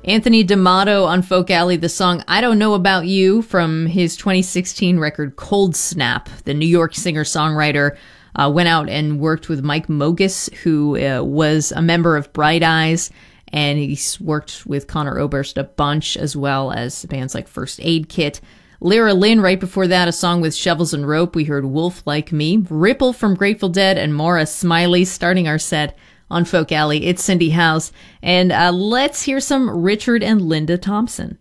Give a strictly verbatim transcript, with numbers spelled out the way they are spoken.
Anthony D'Amato on Folk Alley, the song I Don't Know About You from his twenty sixteen record Cold Snap. The New York singer-songwriter uh, went out and worked with Mike Mogis, who uh, was a member of Bright Eyes, and he's worked with Conor Oberst a bunch, as well as bands like First Aid Kit. Lyra Lynn, right before that, a song with Shovels and Rope. We heard Wolf Like Me. Ripple from Grateful Dead, and Maura Smiley starting our set on Folk Alley. It's Cindy House, and uh, let's hear some Richard and Linda Thompson.